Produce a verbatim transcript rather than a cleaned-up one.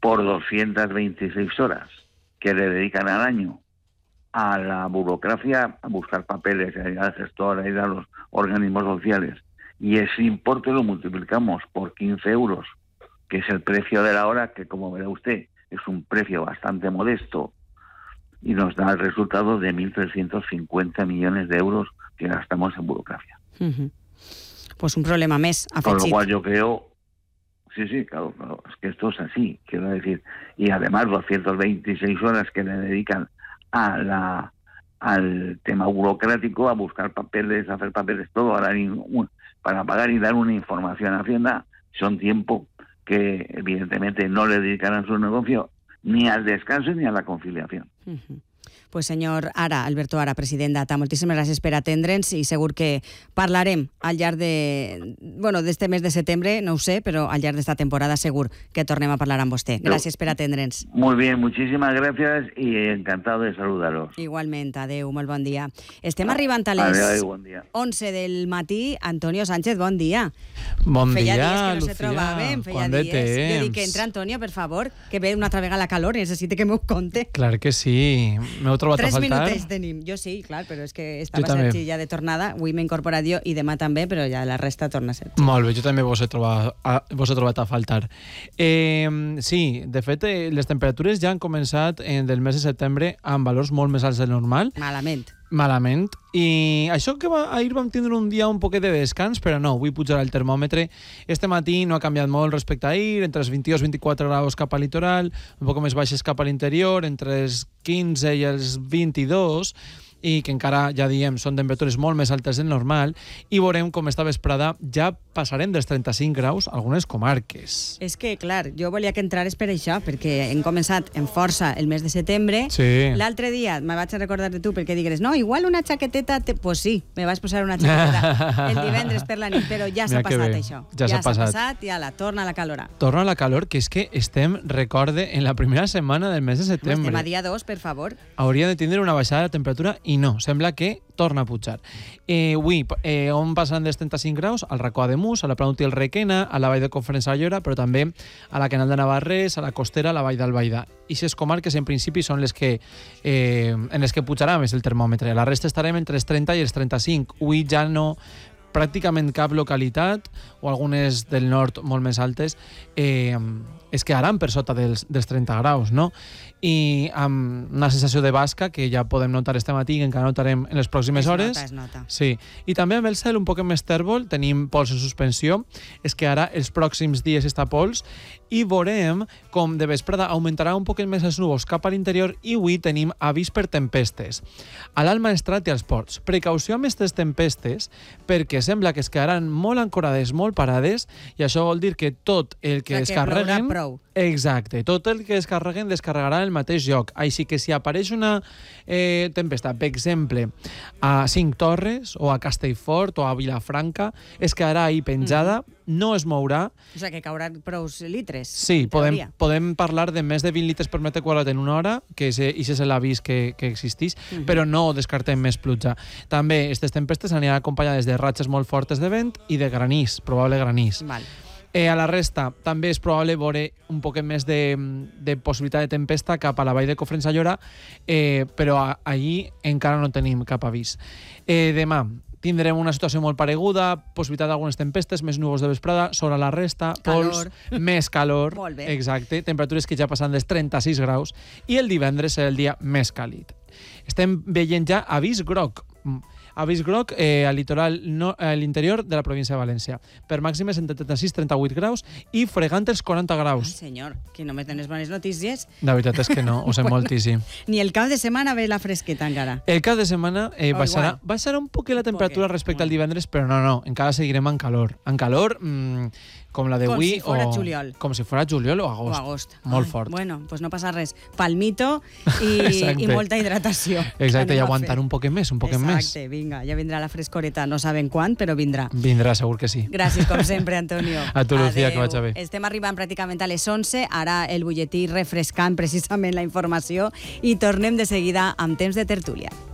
por doscientas veintiséis horas que le dedican al año a la burocracia, a buscar papeles, a ir al gestor, a ir a los organismos sociales, y ese importe lo multiplicamos por quince euros, que es el precio de la hora, que como verá usted, es un precio bastante modesto, y nos da el resultado de mil trescientos cincuenta millones de euros que gastamos en burocracia. Uh-huh. Pues un problema més afegit. Con lo cual yo creo, sí, sí, claro, claro, es que esto es así, quiero decir, y además doscientas veintiséis horas que le dedican a la al tema burocrático, a buscar papeles, a hacer papeles, todo, a dar in, para pagar y dar una información a Hacienda, son tiempo que evidentemente no le dedican a su negocio ni al descanso ni a la conciliación. Uh-huh. Pues senyor Ara, Alberto Ara, president d'A T A, moltíssimes gràcies per atendre'ns i segur que parlarem al llarg de, bueno, d'este mes de setembre, no ho sé, però al llarg d'esta temporada segur que tornem a parlar amb vostè. Gràcies per atendre'ns. Muy bien, muchísimas gracias y encantado de saludaros. Igualment, adeu, molt bon dia. Estem arribant a les adeu, bon dia. onze del matí. Antonio Sánchez, bon dia. Bon feia dia, dies que no Lucía. se trobàvem, feia Quant dies. de temps. Jo dic que entra Antonio, per favor, que ve una altra vegada la calor, necessite que m'ho conte. Clar que sí, m'heu trobat Tres a faltar. minutets tenim. Jo sí, clar, però és que estava també. Sergi ja de tornada, avui m'he incorporat jo i demà també, però ja la resta torna a ser. Molt bé, jo també vos he trobat a, vos he trobat a faltar. Eh, sí, de fet, eh, les temperatures ja han començat en del mes de setembre amb valors molt més alts del normal. Malament. Malament. I això que va, ahir vam tindre un dia un poquet de descans, però no, avui pujarà el termòmetre. Este matí no ha canviat molt respecte a ahir, entre els vint-i-dos i vint-i-quatre graus cap al litoral, un poc més baixes cap a l'interior, entre els quinze i els vint-i-dos, i que encara, ja diem, són temperatures molt més altes del normal, i veurem com esta vesprada ja passarem dels trenta-cinc graus a algunes comarques. És que, clar, jo volia que entrares per això, perquè hem començat en força el mes de setembre. Sí. L'altre dia me vaig a recordar de tu perquè digues, no, igual una jaqueteta... Te... Pues sí, me vas posar una jaqueteta el divendres per la nit, però ja s'ha passat això. Ja s'ha passat. passat i ala, torna la calora. Torna la calor, que és que estem, recorde, en la primera setmana del mes de setembre. Estem a dia dos, per favor. Hauria de tindre una baixada de temperatura i no, sembla que torna a pujar. Eh, avui, eh, on passen dels trenta-cinc graus? Al racó de Mus, a la Planut i el Requena, a la Vall de Cofrents a Llora, però també a la Canal de Navarrés, a la Costera, a la Vall d'Albaida. I aquestes comarques, en principi, són les que, eh, en les que pujarà més el termòmetre. La resta estarem entre els trenta i els trenta-cinc. Avui ja no pràcticament cap localitat, o algunes del nord molt més altes, eh, es quedaran per sota dels, dels trenta graus, no? I amb una sensació de basca que ja podem notar este matí, que encara notarem en les pròximes es hores. Nota, es nota. Sí. I també amb el cel un poc més tèrbol, tenim pols en suspensió, és que ara els pròxims dies està pols, i veurem com de vesprada augmentarà un poc més els núvols cap a l'interior, i avui tenim avís per tempestes. A l'Alt Maestrat i als ports. Precaució amb aquestes tempestes, perquè sembla que es quedaran molt ancorades, molt parades, i això vol dir que tot el que O sigui, que descarreguen... plourà prou. Exacte, tot el que descarreguen descarregarà en el mateix lloc. Així que si apareix una eh, tempesta, per exemple, a Cinc Torres o a Castellfort o a Vilafranca, es quedarà ahí penjada, mm. no es mourà. O sigui, que cauran prou litres. Sí, podem, podem parlar de més de vint litres per metre quadrat en una hora, que és, és l'avís que, que existeix, mm -hmm. però no descartem més pluja. També aquestes tempestes aniran acompanyades de ratxes molt fortes de vent i de granís, probable granís. Val. Eh, a la resta, també és probable veure un poc més de, de possibilitat de tempesta cap a la Vall de Cofrents a Llora, eh, però a, allí encara no tenim cap avís. Eh, demà tindrem una situació molt pareguda, possibilitat d'algunes tempestes, més núvols de vesprada, sobre la resta, pols, calor. més calor, Molt bé. exacte, temperatures que ja passen dels trenta-sis graus, i el divendres serà el dia més càlid. Estem veient ja avís groc, avís groc eh, al litoral no, a l'interior de la província de València, per màximes entre trenta-sis i trenta-vuit graus i fregant els quaranta graus. Ai, senyor, que no me tens bones notícies. La veritat és que no, ho sé moltíssim. Ni el cap de setmana ve la fresqueta encara. El cap de setmana eh, Oh, baixarà, igual. baixarà un poc la temperatura poquet, respecte al bueno. divendres, però no, no, encara seguirem en calor. En calor mmm, com la Com d'avui si fora o... juliol. Com si fora juliol o agost. O agost. Molt Ai, fort. Bueno, pues no passa res. Palmito i, Exacte. i molta hidratació. Exacte, Anem i a aguantar fer. un poc més, un poc més. Exacte, vinga, ja vindrà la frescoreta, no sabem quan, però vindrà. Vindrà, segur que sí. Gràcies, com sempre, Antonio. A tu, Lucía, Adeu. que vaig a bé. Estem arribant pràcticament a les onze, ara el butlletí refrescant precisament la informació, i tornem de seguida amb temps de tertúlia.